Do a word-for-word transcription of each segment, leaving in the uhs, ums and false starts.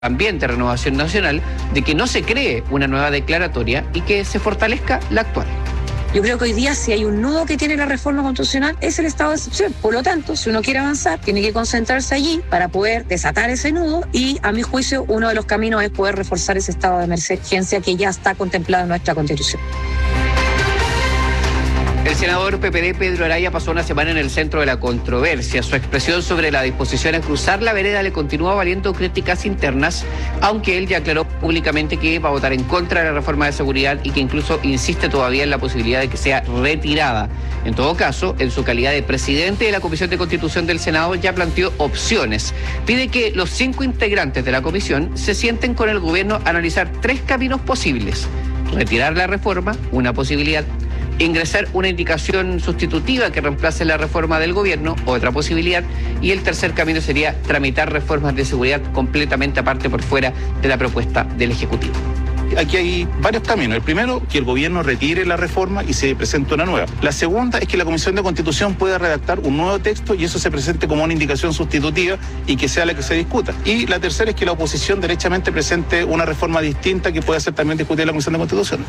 ambiente de Renovación Nacional de que no se cree una nueva declaratoria y que se fortalezca la actual. Yo creo que hoy día si hay un nudo que tiene la reforma constitucional es el estado de excepción. Por lo tanto, si uno quiere avanzar, tiene que concentrarse allí para poder desatar ese nudo y, a mi juicio, uno de los caminos es poder reforzar ese estado de emergencia que ya está contemplado en nuestra Constitución. El senador P P D Pedro Araya pasó una semana en el centro de la controversia. Su expresión sobre la disposición a cruzar la vereda le continúa valiendo críticas internas, aunque él ya aclaró públicamente que va a votar en contra de la reforma de seguridad y que incluso insiste todavía en la posibilidad de que sea retirada. En todo caso, en su calidad de presidente de la Comisión de Constitución del Senado, ya planteó opciones. Pide que los cinco integrantes de la comisión se sienten con el gobierno a analizar tres caminos posibles: retirar la reforma, una posibilidad; ingresar una indicación sustitutiva que reemplace la reforma del gobierno, otra posibilidad; y el tercer camino sería tramitar reformas de seguridad completamente aparte, por fuera de la propuesta del Ejecutivo. Aquí hay varios caminos. El primero, que el gobierno retire la reforma y se presente una nueva. La segunda es que la Comisión de Constitución pueda redactar un nuevo texto y eso se presente como una indicación sustitutiva y que sea la que se discuta. Y la tercera es que la oposición derechamente presente una reforma distinta que pueda ser también discutida en la Comisión de Constitución.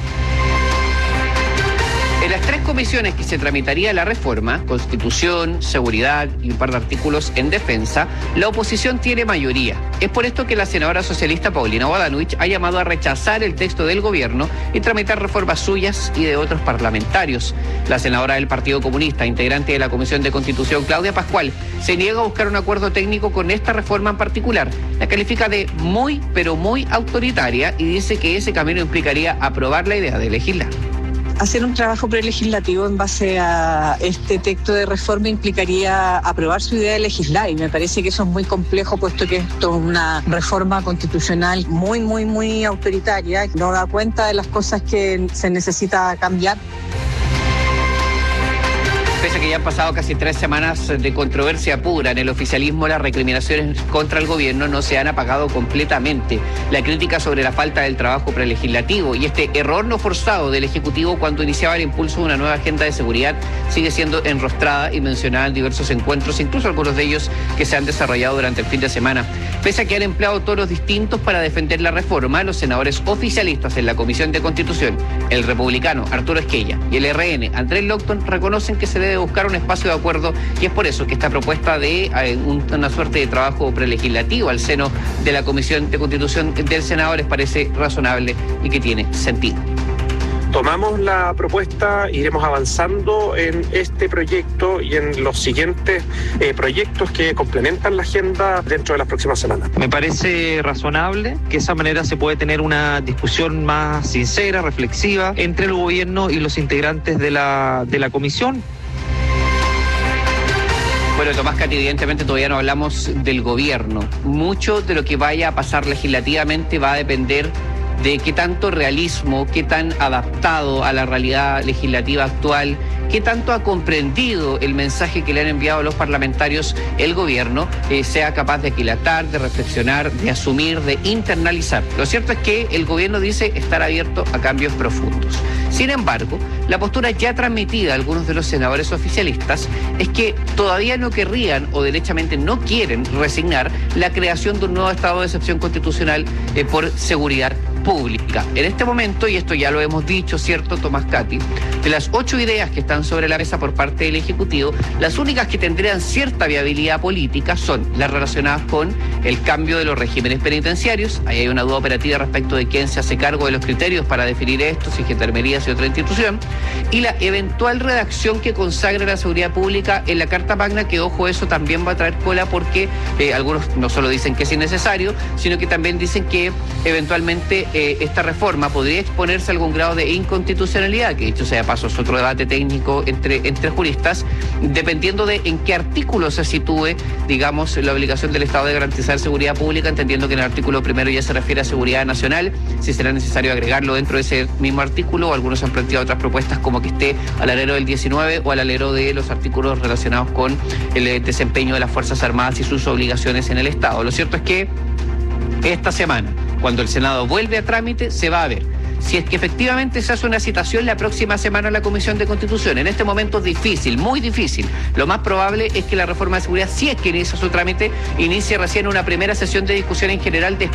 En las tres comisiones que se tramitaría la reforma, Constitución, Seguridad y un par de artículos en defensa, la oposición tiene mayoría. Es por esto que la senadora socialista Paulina Bodanovich ha llamado a rechazar el texto del gobierno y tramitar reformas suyas y de otros parlamentarios. La senadora del Partido Comunista, integrante de la Comisión de Constitución, Claudia Pascual, se niega a buscar un acuerdo técnico con esta reforma en particular. La califica de muy, pero muy autoritaria y dice que ese camino implicaría aprobar la idea de legislar. Hacer un trabajo prelegislativo en base a este texto de reforma implicaría aprobar su idea de legislar, y me parece que eso es muy complejo, puesto que esto es una reforma constitucional muy, muy, muy autoritaria, no da cuenta de las cosas que se necesita cambiar. Pese a que ya han pasado casi tres semanas de controversia pura en el oficialismo, las recriminaciones contra el gobierno no se han apagado completamente. La crítica sobre la falta del trabajo prelegislativo y este error no forzado del Ejecutivo cuando iniciaba el impulso de una nueva agenda de seguridad sigue siendo enrostrada y mencionada en diversos encuentros, incluso algunos de ellos que se han desarrollado durante el fin de semana. Pese a que han empleado tonos distintos para defender la reforma, los senadores oficialistas en la Comisión de Constitución, el republicano Arturo Esquella y el R N Andrés Locton, reconocen que se debe buscar un espacio de acuerdo, y es por eso que esta propuesta de eh, una suerte de trabajo prelegislativo al seno de la Comisión de Constitución del Senado les parece razonable y que tiene sentido. Tomamos la propuesta, iremos avanzando en este proyecto y en los siguientes eh, proyectos que complementan la agenda dentro de las próximas semanas. Me parece razonable que de esa manera se puede tener una discusión más sincera, reflexiva, entre el gobierno y los integrantes de la, de la comisión. Bueno, Tomás Cati, evidentemente todavía no hablamos del gobierno. Mucho de lo que vaya a pasar legislativamente va a depender de qué tanto realismo, qué tan adaptado a la realidad legislativa actual, qué tanto ha comprendido el mensaje que le han enviado los parlamentarios el gobierno, eh, sea capaz de aquilatar, de reflexionar, de asumir, de internalizar. Lo cierto es que el gobierno dice estar abierto a cambios profundos. Sin embargo, la postura ya transmitida a algunos de los senadores oficialistas es que todavía no querrían o derechamente no quieren resignar la creación de un nuevo estado de excepción constitucional eh, por seguridad pública. En este momento, y esto ya lo hemos dicho, ¿cierto, Tomás Cati? De las ocho ideas que están sobre la mesa por parte del Ejecutivo, las únicas que tendrían cierta viabilidad política son las relacionadas con el cambio de los regímenes penitenciarios. Ahí hay una duda operativa respecto de quién se hace cargo de los criterios para definir esto, si Gendarmería, si otra institución, y la eventual redacción que consagre la seguridad pública en la Carta Magna, que, ojo, eso también va a traer cola porque eh, algunos no solo dicen que es innecesario, sino que también dicen que eventualmente Eh, esta reforma podría exponerse a algún grado de inconstitucionalidad, que dicho sea paso es otro debate técnico entre, entre juristas, dependiendo de en qué artículo se sitúe, digamos, la obligación del Estado de garantizar seguridad pública, entendiendo que en el artículo primero ya se refiere a seguridad nacional, si será necesario agregarlo dentro de ese mismo artículo, o algunos han planteado otras propuestas como que esté al alero del diecinueve o al alero de los artículos relacionados con el desempeño de las Fuerzas Armadas y sus obligaciones en el Estado. Lo cierto es que esta semana, cuando el Senado vuelve a trámite, se va a ver si es que efectivamente se hace una citación la próxima semana a la Comisión de Constitución. En este momento es difícil, muy difícil. Lo más probable es que la reforma de seguridad, si es que inicia su trámite, inicie recién una primera sesión de discusión en general de